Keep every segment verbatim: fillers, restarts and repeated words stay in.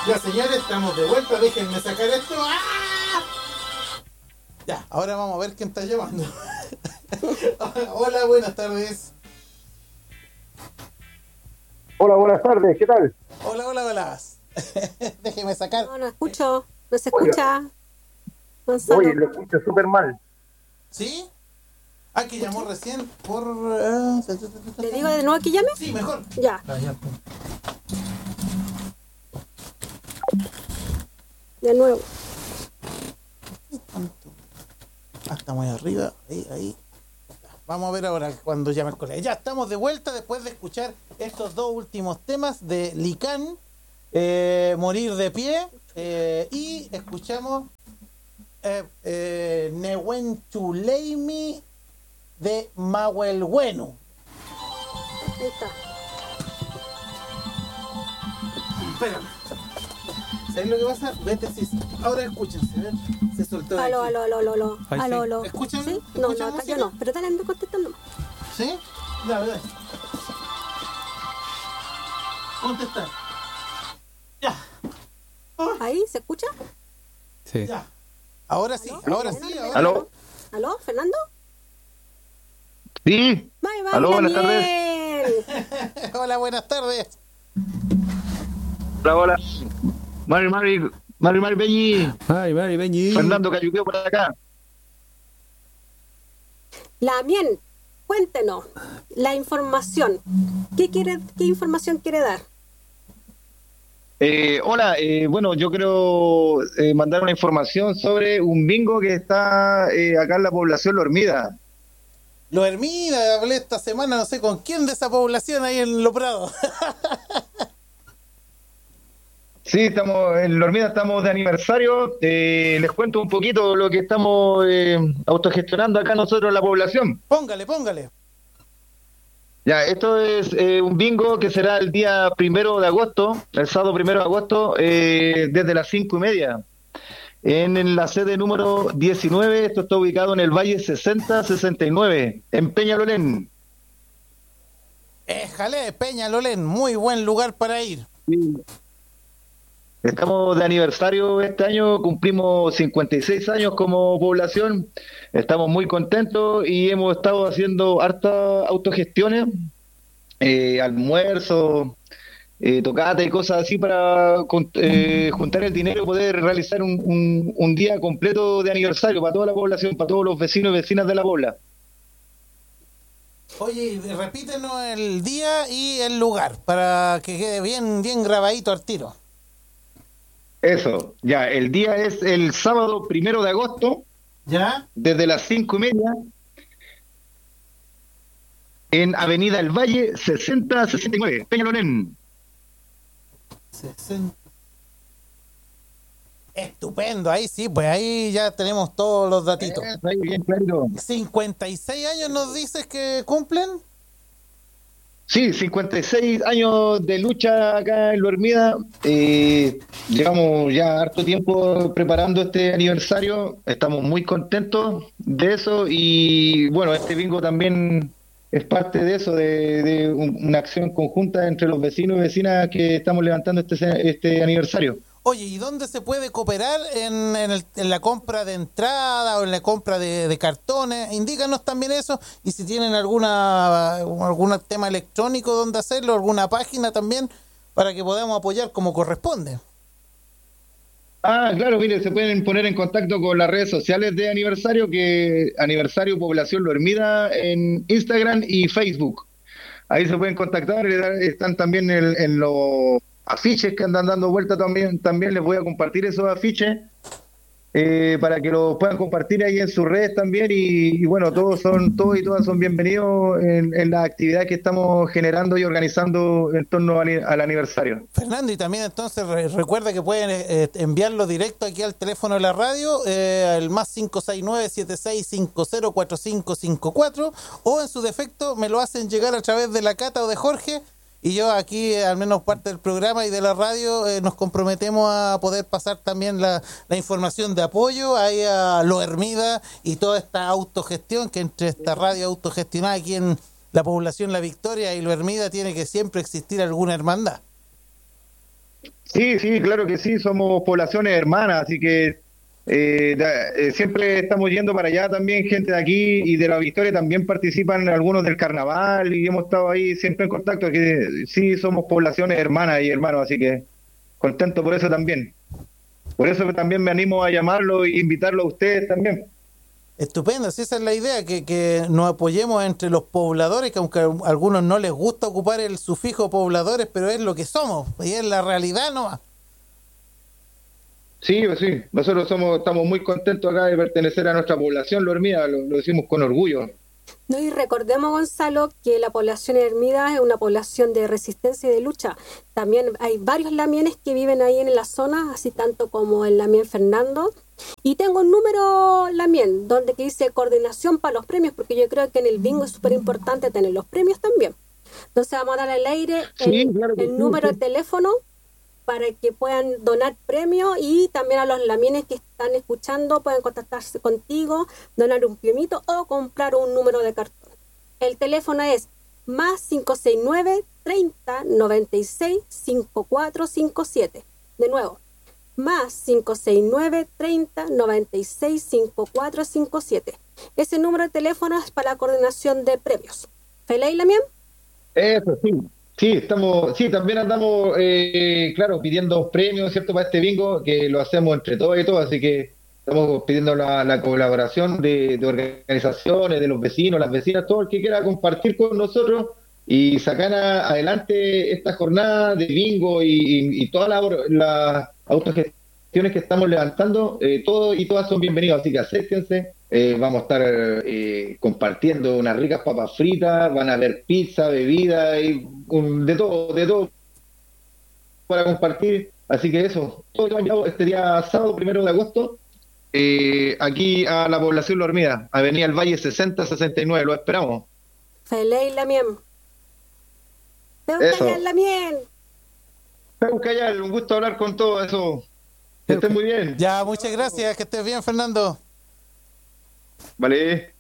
Ya, señores, estamos de vuelta. Déjenme sacar esto. ¡Ah! Ya, ahora vamos a ver quién está llamando. Hola, buenas tardes. Hola, buenas tardes, ¿qué tal? Hola, hola, hola. Déjeme sacar. No, no escucho. No se escucha. Gonzalo. Oye, lo escucho súper mal. ¿Sí? Ah, que llamó recién por... Uh, ¿Le digo de nuevo que llame? Sí, mejor. Ya. Ah, ya. De nuevo. Ah, está muy arriba. Ahí, ahí. Vamos a ver ahora cuando llame el colega. Ya estamos de vuelta después de escuchar estos dos últimos temas de Licán, eh, Morir de Pie, eh, y escuchamos eh, eh, Nehuenchuleimi de Mahuelhueno. Ahí está. Espérame. ¿Sabes lo que pasa? Vete, si ahora escúchense, ¿ven? Se soltó de Aló, aquí. aló, aló, aló, aló. Ahí sí. Aló, aló. ¿Escuchan? ¿Sí? No, ¿Escuchan no, acá música? yo no. Pero dale, ando contestando. ¿Sí? Dale, dale. Contestar. Ya. ¿Ahí? ¿Se escucha? Sí. Ya. Ahora sí, ¿Aló? ahora ¿Fernando? sí, ahora. ¿Aló? ¿Aló, Fernando? Sí. Bye, bye, Aló, buenas Daniel. Hola, buenas tardes. Hola, hola. Mari, Mari, Mari, Mari, Peñi. Ay, Mari, Peñi. Fernando Cayuqueo por acá. La Mien, cuéntenos la información. ¿Qué quiere, qué información quiere dar? Eh, hola, eh, bueno, yo quiero eh, mandar una información sobre un bingo que está eh, acá en la población La Hormida. Lo Hermida, hablé esta semana, no sé con quién de esa población ahí en Lo Prado. Sí, estamos en La Hormida, estamos de aniversario. Eh, les cuento un poquito lo que estamos eh, autogestionando acá nosotros en la población. Póngale, póngale. Ya, esto es eh, un bingo que será el día primero de agosto, el sábado primero de agosto, eh, desde las cinco y media, en, en la sede número diecinueve. Esto está ubicado en el Valle sesenta sesenta y nueve, en Peñalolén. Éjale, Peñalolén, muy buen lugar para ir. Sí. Estamos de aniversario este año, cumplimos cincuenta y seis años como población, estamos muy contentos y hemos estado haciendo hartas autogestiones, eh, almuerzo, eh, tocata y cosas así para con- eh, juntar el dinero y poder realizar un, un, un día completo de aniversario para toda la población, para todos los vecinos y vecinas de la pobla. Oye, repítenos el día y el lugar para que quede bien, bien grabadito al tiro. Eso, ya, el día es el sábado primero de agosto, ¿Ya? desde las cinco y media, en Avenida El Valle sesenta sesenta y nueve, Peñalolén. sesenta. Estupendo, ahí sí, pues ahí ya tenemos todos los datitos. Eso, ahí, bien clarito. cincuenta y seis años nos dices que cumplen. Sí, cincuenta y seis años de lucha acá en La Hormida. Eh, llevamos ya harto tiempo preparando este aniversario. Estamos muy contentos de eso y bueno, este bingo también es parte de eso, de, de un- una acción conjunta entre los vecinos y vecinas que estamos levantando este, este aniversario. Oye, ¿y dónde se puede cooperar en, en, el- en la compra de entrada o en la compra de, de cartones? Indícanos también eso y si tienen alguna algún tema electrónico donde hacerlo, alguna página también para que podamos apoyar como corresponde. Ah, claro, mire, se pueden poner en contacto con las redes sociales de aniversario, que Aniversario Población La Hormida en Instagram y Facebook. Ahí se pueden contactar, y dar- están también en, en los afiches que andan dando vuelta también, también les voy a compartir esos afiches eh, para que los puedan compartir ahí en sus redes también y, y bueno, todos son, todos y todas son bienvenidos en, en la actividad que estamos generando y organizando en torno al, al aniversario. Fernando, y también entonces re- recuerda que pueden eh, enviarlo directo aquí al teléfono de la radio, eh, el más cinco seis nueve, siete seis cinco cero, cuatro cinco cinco cuatro, o en su defecto me lo hacen llegar a través de la Cata o de Jorge, y yo aquí, eh, al menos parte del programa y de la radio, eh, nos comprometemos a poder pasar también la, la información de apoyo ahí a Lo Hermida y toda esta autogestión, que entre esta radio autogestionada aquí en la población La Victoria y Lo Hermida tiene que siempre existir alguna hermandad. Sí, sí, claro que sí, somos poblaciones hermanas, así que eh, da- eh, siempre estamos yendo para allá también, gente de aquí y de la Victoria también participan algunos del carnaval y hemos estado ahí siempre en contacto, que sí somos poblaciones hermanas y hermanos, así que contento por eso también. Por eso que también me animo a llamarlo e invitarlo a ustedes también. Estupendo, si esa es la idea, que, que nos apoyemos entre los pobladores, que aunque a algunos no les gusta ocupar el sufijo pobladores, pero es lo que somos, y es la realidad nomás. Sí, pues sí, nosotros somos, estamos muy contentos acá de pertenecer a nuestra población, lo Hermida, lo, lo decimos con orgullo. No, y recordemos, Gonzalo, que la población hermida es una población de resistencia y de lucha. También hay varios lamienes que viven ahí en la zona, así tanto como el lamien Fernando. Y tengo un número lamien, donde que dice coordinación para los premios, porque yo creo que en el bingo es súper importante tener los premios también. Entonces vamos a dar al aire Sí, el, claro que el sí, número sí. de teléfono para que puedan donar premios, y también a los lamienes que están escuchando pueden contactarse contigo, donar un piumito o comprar un número de cartón. El teléfono es más cinco seis nueve, treinta, noventa y seis, cincuenta y cuatro cincuenta y siete. De nuevo, más cinco seis nueve, treinta, noventa y seis, cincuenta y cuatro cincuenta y siete. Ese número de teléfono es para la coordinación de premios. ¿Feley Lamien? Eso, sí. Sí, estamos, sí, también andamos, eh, claro, pidiendo premios, ¿cierto? Para este bingo, que lo hacemos entre todos y todos, así que estamos pidiendo la, la colaboración de, de organizaciones, de los vecinos, las vecinas, todo el que quiera compartir con nosotros y sacar a- adelante esta jornada de bingo y, y- y todas las or- las autogestiones que estamos levantando, eh, todos y todas son bienvenidos, así que acérquense. Eh, vamos a estar eh, compartiendo unas ricas papas fritas, van a haber pizza, bebida y un- de todo, de todo para compartir. Así que eso, todo lo invitado este día sábado, primero de agosto, eh, aquí a la población La Hormida, Avenida El Valle sesenta sesenta y nueve, lo esperamos. Feley Lamien. Peucayal Eso. Lamien. Pero Cayal, un gusto hablar con todo eso. Que estén muy bien. Ya, muchas gracias, que estés bien, Fernando. Vale.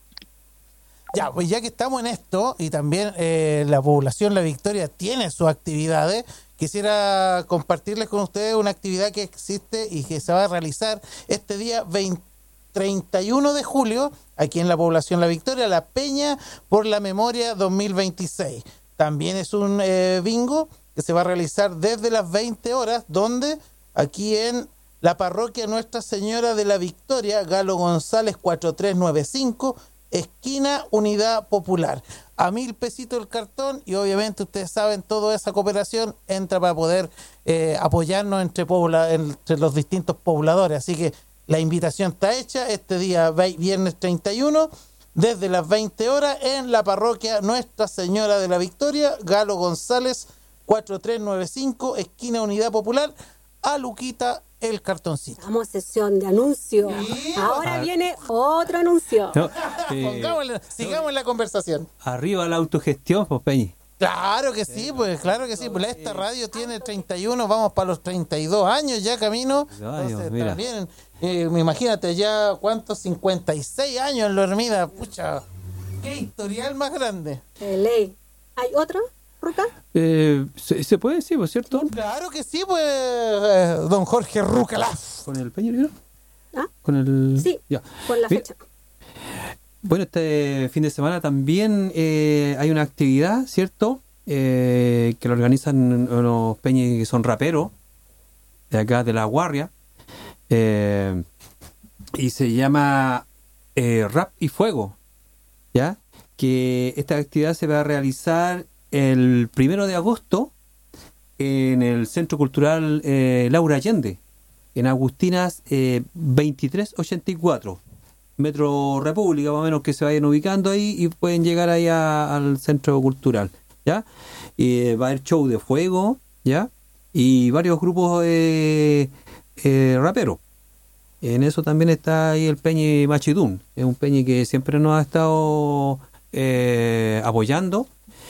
Ya, pues ya que estamos en esto, y también eh, la población La Victoria tiene sus actividades, quisiera compartirles con ustedes una actividad que existe y que se va a realizar este día veinte, treinta y uno de julio, aquí en la población La Victoria, la Peña por la Memoria dos mil veintiséis. También es un eh, bingo que se va a realizar desde las veinte horas, donde aquí en la parroquia Nuestra Señora de la Victoria, Galo González cuatro tres nueve cinco, esquina Unidad Popular. A mil pesitos el cartón, y obviamente ustedes saben, toda esa cooperación entra para poder eh, apoyarnos entre, pobla, entre los distintos pobladores. Así que la invitación está hecha este día viernes treinta y uno desde las veinte horas en la parroquia Nuestra Señora de la Victoria, Galo González cuatro tres nueve cinco, esquina Unidad Popular. A Luquita el cartoncito. Estamos en sesión de anuncio. Ahora Ah. viene otro anuncio. No, eh, Pongámosle- sigamos en la conversación. arriba la autogestión, pues Peñi. Claro que sí, pues claro que sí. Pues esta radio tiene treinta y uno, vamos para los treinta y dos años ya camino. Años, Entonces mira. también, eh, imagínate ya cuántos, cincuenta y seis años en La Hormida. Pucha, qué historial más grande. De ley. ¿Hay otra, Ruca? Eh, ¿se, se puede decir, por cierto? Claro que sí, pues, eh, don Jorge Rucalaz. Con el Peñi, ¿no? ¿Ah? Con el... Sí, Ya. por la Mira, fecha. Bueno, este fin de semana también eh, hay una actividad, ¿cierto? Eh, que lo organizan unos peñis que son raperos, de acá de La Guardia, eh, y se llama eh, Rap y Fuego, ¿ya? Que esta actividad se va a realizar el primero de agosto en el Centro Cultural eh, Laura Allende, en Agustinas eh, veintitrés ochenta y cuatro. Metro República, más o menos, que se vayan ubicando ahí y pueden llegar ahí a- al centro cultural, ¿ya? Y va a haber show de fuego, ¿ya? Y varios grupos eh, eh, raperos. En eso también está ahí el Peñi Machidún, es un Peñi que siempre nos ha estado eh, apoyando.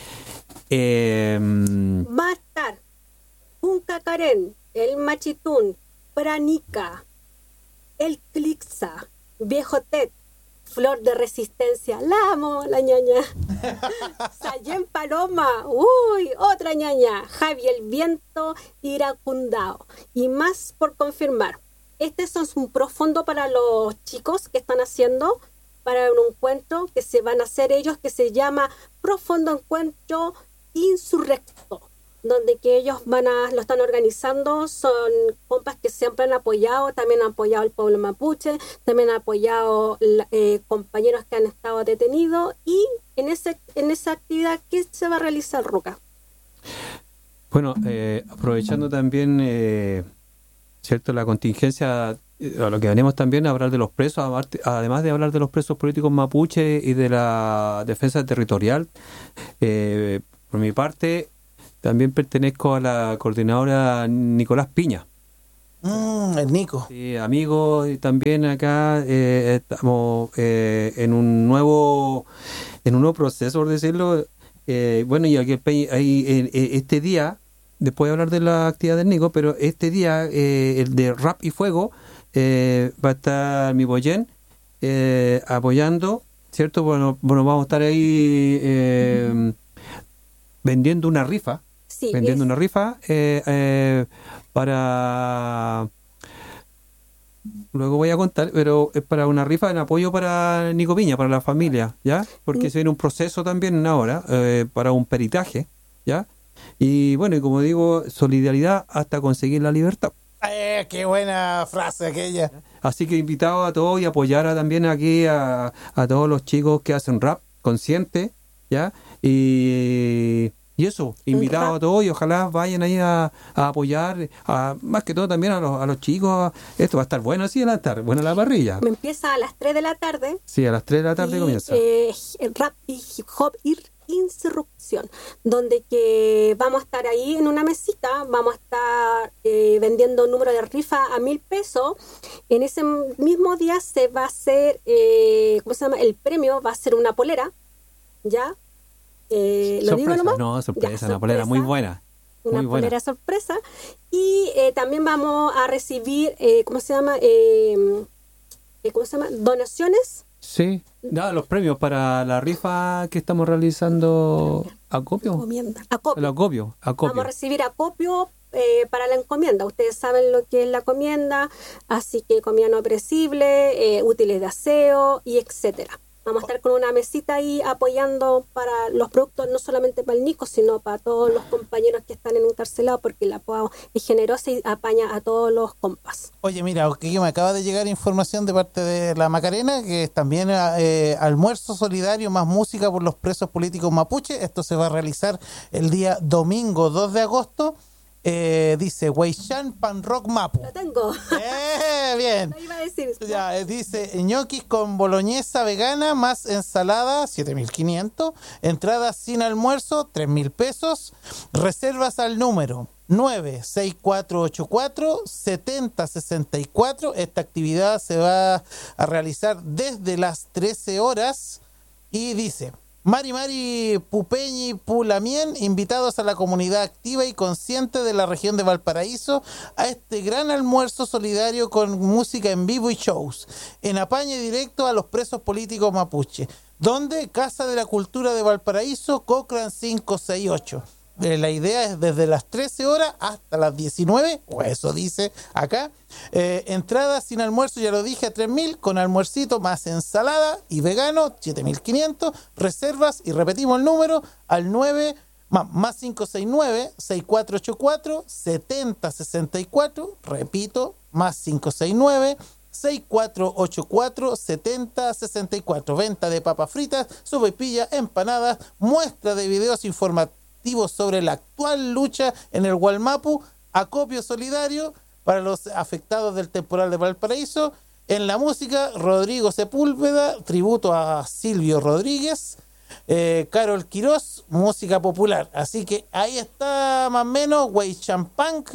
Eh, Va a estar Punca Karen, el Machitún, Pranica, el Clixa, Viejo Ted, Flor de Resistencia, la amo, la ñaña. Sayén Paloma, uy, otra ñaña. Javi el Viento, Iracundao. Y más por confirmar. Este es un profundo para los chicos que están haciendo para un encuentro que se van a hacer ellos, que se llama Profundo Encuentro Insurrecto, donde que ellos van a, lo están organizando, son compas que siempre han apoyado, también han apoyado al pueblo mapuche, también han apoyado eh, compañeros que han estado detenidos, y en ese en esa actividad, ¿qué se va a realizar, Ruca? Bueno, eh, aprovechando también, eh, cierto, la contingencia, eh, a lo que venimos también a hablar de los presos, además de hablar de los presos políticos mapuche y de la defensa territorial, eh, por mi parte, también pertenezco a la coordinadora Nicolás Piña. Mm, el Nico. Sí, amigos, y también acá eh, estamos eh, en un nuevo en un nuevo proceso, por decirlo. Eh, bueno, y aquí el Peña, ahí, eh, eh, este día, después de hablar de la actividad del Nico, pero este día, eh, el de Rap y Fuego, eh, va a estar mi Boyen eh, apoyando, ¿cierto? Bueno, bueno, vamos a estar ahí eh, vendiendo una rifa. Sí, vendiendo es... una rifa eh, eh, para luego voy a contar, pero es para una rifa en apoyo para Nico Piña, para la familia, ¿ya? Porque se viene un proceso también ahora eh, para un peritaje, ¿ya? Y bueno, y como digo, solidaridad hasta conseguir la libertad. Eh, qué buena frase aquella. Así que invitado a todos y apoyar a, también aquí a, a todos los chicos que hacen rap consciente, ¿ya? Y Y eso, invitado a todos, y ojalá vayan ahí a, a apoyar, a, más que todo también a los, a los chicos. Esto va a estar bueno así en la tarde, buena la parrilla. Me empieza a las tres de la tarde. Sí, a las tres de la tarde y, comienza. Eh, rap y hip hop y insurrección, donde que vamos a estar ahí en una mesita, vamos a estar eh, vendiendo un número de rifa a mil pesos. En ese mismo día se va a hacer, eh, ¿cómo se llama? El premio va a ser una polera, ¿ya? Eh, ¿Lo sorpresa, digo nomás? no, sorpresa, Ya, una sorpresa, polera muy buena. Una muy buena. polera sorpresa. Y eh, también vamos a recibir, eh, ¿cómo se llama? Eh, eh, ¿Cómo se llama? Donaciones. Sí, nada, los premios para la rifa que estamos realizando. ¿Acopio? Encomienda. Acopio. El acopio, acopio. Vamos a recibir acopio eh, para la encomienda. Ustedes saben lo que es la encomienda, así que comida no perecible, eh, útiles de aseo y etcétera. Vamos a estar con una mesita ahí apoyando para los productos, no solamente para el Nico, sino para todos los compañeros que están encarcelados, porque la P O A es generosa y apaña a todos los compas. Oye, mira, que me acaba de llegar información de parte de la Macarena, que es también eh, almuerzo solidario más música por los presos políticos mapuche. Esto se va a realizar el día domingo dos de agosto. Eh, dice Weishan Pan Rock Mapu. Lo tengo. Eh, bien. Lo iba a decir. Ya, eh, dice ñoquis con boloñesa vegana más ensalada, siete mil quinientos. Entradas sin almuerzo, tres mil pesos. Reservas al número nueve seis cuatro ocho cuatro siete cero seis cuatro. Esta actividad se va a realizar desde las trece horas. Y dice: Mari Mari Pupeñi Pulamien, invitados a la comunidad activa y consciente de la región de Valparaíso a este gran almuerzo solidario con música en vivo y shows, en apañe directo a los presos políticos mapuche, donde Casa de la Cultura de Valparaíso, Cochrane quinientos sesenta y ocho. Eh, la idea es desde las trece horas hasta las diecinueve, o eso dice acá. Eh, entradas sin almuerzo, ya lo dije, a tres mil, con almuercito más ensalada y vegano, siete mil quinientos. Reservas, y repetimos el número, al nueve, más, más cinco seis nueve, seis cuatro ocho cuatro, siete cero seis cuatro. Repito, más cinco seis nueve, seis cuatro ocho cuatro, siete cero seis cuatro. Venta de papas fritas, sopaipilla, empanadas, muestra de videos informativos sobre la actual lucha en el Gualmapu, acopio solidario para los afectados del temporal de Valparaíso. En la música, Rodrigo Sepúlveda, tributo a Silvio Rodríguez, eh, Carol Quirós, música popular. Así que ahí está más o menos Weishan Punk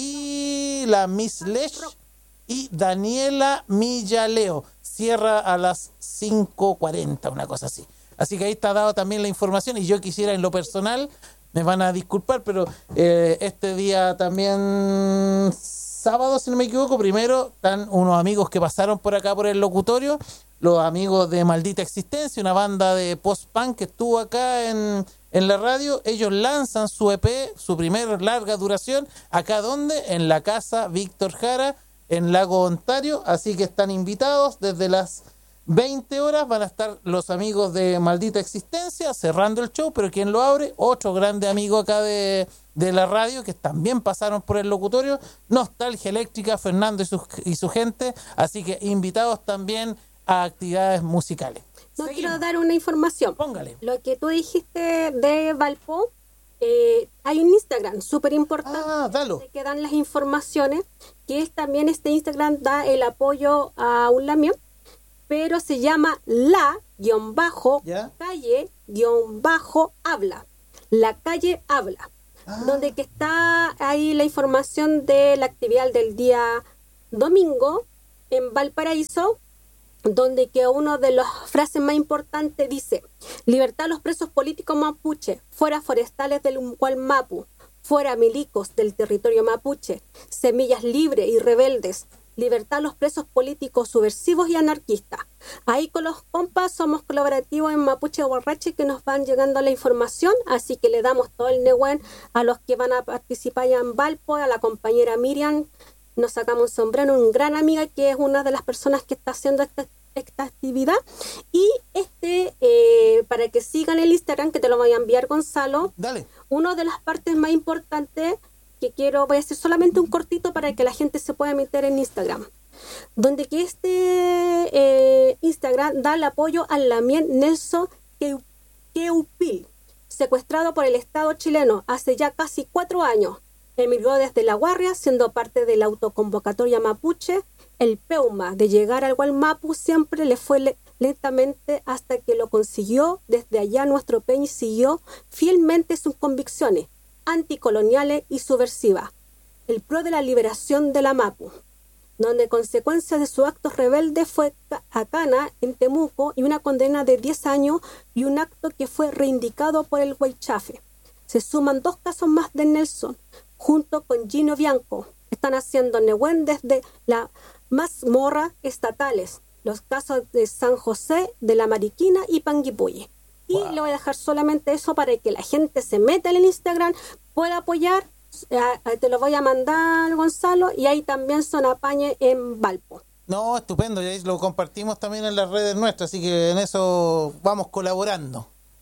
y la Miss Lesh y Daniela Millaleo. Cierra a las cinco cuarenta, una cosa así. Así que ahí está dado también la información, y yo quisiera en lo personal, me van a disculpar, pero eh, este día también sábado, si no me equivoco. Primero están unos amigos que pasaron por acá por el locutorio, los amigos de Maldita Existencia, una banda de post-punk que estuvo acá en, en la radio. Ellos lanzan su E P, su primer larga duración, acá donde, en la casa Víctor Jara, en Lago Ontario, así que están invitados desde las veinte horas. Van a estar los amigos de Maldita Existencia cerrando el show, pero quien lo abre, otro grande amigo acá de, de la radio que también pasaron por el locutorio, Nostalgia Eléctrica, Fernando y su, y su gente, así que invitados también a actividades musicales. No Seguimos. quiero dar una información. Póngale. Lo que tú dijiste de Valpo, eh, hay un Instagram súper importante Ah, dalo. que dan las informaciones, que es también este Instagram da el apoyo a un lamión, pero se llama la-calle-habla. La calle habla. Ah. Donde que está ahí la información de la actividad del día domingo en Valparaíso, donde que uno de las frases más importantes dice: libertad a los presos políticos mapuche, fuera forestales del Hualmapu, fuera milicos del territorio mapuche, semillas libres y rebeldes, libertad a los presos políticos subversivos y anarquistas. Ahí con los compas somos colaborativos en Mapuche Borrache, que nos van llegando la información, así que le damos todo el negüen a los que van a participar ya en Valpo, a la compañera Miriam, nos sacamos un sombrero, una gran amiga que es una de las personas que está haciendo esta, esta actividad. Y este, eh, para que sigan el Instagram, que te lo voy a enviar, Gonzalo, Dale. una de las partes más importantes que quiero, voy a hacer solamente un cortito para que la gente se pueda meter en Instagram, donde que este eh, Instagram da el apoyo al Lamien Nelson Queupil, secuestrado por el Estado chileno hace ya casi cuatro años. Emigró desde La Guarria, siendo parte de la autoconvocatoria mapuche. El peuma de llegar al Gualmapu siempre le fue le lentamente hasta que lo consiguió. Desde allá nuestro Peñi siguió fielmente sus convicciones anticoloniales y subversivas, el pro de la liberación de la Mapu, donde consecuencia de sus actos rebeldes fue a Cana en Temuco y una condena de diez años y un acto que fue reindicado por el Huaychafe. Se suman dos casos más de Nelson, junto con Gino Bianco. Están haciendo Nehuen desde la mazmorra estatales, los casos de San José, de la Mariquina y Panguipulli. Y wow. Le voy a dejar solamente eso para que la gente se meta en el Instagram, pueda apoyar. Te lo voy a mandar, Gonzalo, y ahí también son apañe en Valpo. No, estupendo, y ahí lo compartimos también en las redes nuestras, así que en eso vamos colaborando.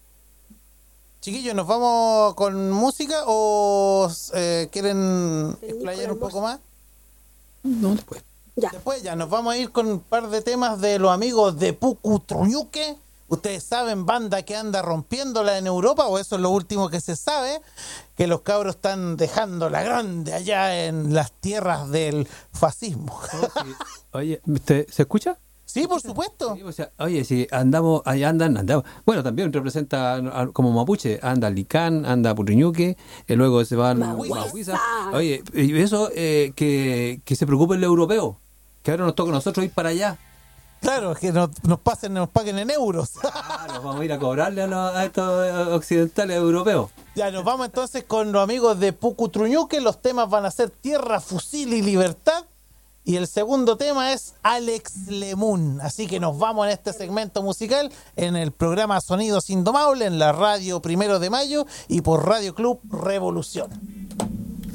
Chiquillos, ¿nos vamos con música o eh, quieren explayar un poco más? No, después. Ya. Después ya nos vamos a ir con un par de temas de los amigos de Pucutruyuque. Ustedes saben, banda que anda rompiéndola en Europa, o eso es lo último que se sabe, que los cabros están dejando la grande allá en las tierras del fascismo. Oh, sí. Oye, ¿se, ¿se escucha? Sí, por supuesto. Sí, o sea, oye, si andamos, ahí andan, andamos. Bueno, también representa a, como mapuche, anda Licán, anda Putriñuque, y luego se van a Mahuiza. Oye, y eso, eh, que, que se preocupen los europeos, que ahora nos toca a nosotros ir para allá. Claro, que nos, nos pasen, nos paguen en euros. Ah, nos vamos a ir a cobrarle a, los, a estos occidentales europeos. Ya, nos vamos entonces con los amigos de Pucutruyuque. Los temas van a ser Tierra, Fusil y Libertad. Y el segundo tema es Alex Lemun. Así que nos vamos en este segmento musical en el programa Sonidos Indomables, en la radio Primero de Mayo y por Radio Club Revolución.